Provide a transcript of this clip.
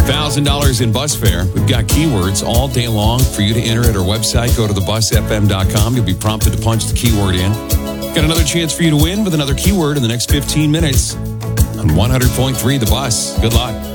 $1,000 in bus fare. We've got keywords all day long for you to enter at our website. Go to thebusfm.com. You'll be prompted to punch the keyword in. Got another chance for you to win with another keyword in the next 15 minutes on 100.3 The Bus. Good luck.